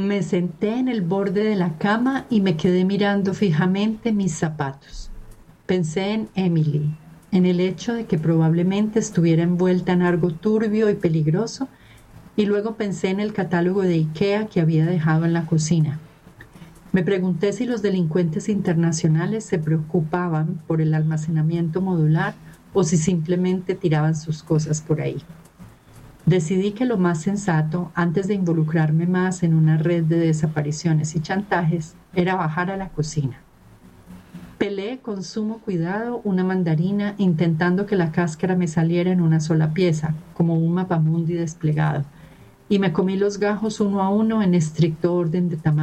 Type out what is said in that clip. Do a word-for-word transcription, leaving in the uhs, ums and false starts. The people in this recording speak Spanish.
Me senté en el borde de la cama y me quedé mirando fijamente mis zapatos. Pensé en Emily, en el hecho de que probablemente estuviera envuelta en algo turbio y peligroso, y luego pensé en el catálogo de IKEA que había dejado en la cocina. Me pregunté si los delincuentes internacionales se preocupaban por el almacenamiento modular o si simplemente tiraban sus cosas por ahí. Decidí que lo más sensato, antes de involucrarme más en una red de desapariciones y chantajes, era bajar a la cocina. Pelé con sumo cuidado una mandarina, intentando que la cáscara me saliera en una sola pieza, como un mapamundi desplegado, y me comí los gajos uno a uno en estricto orden de tamaño.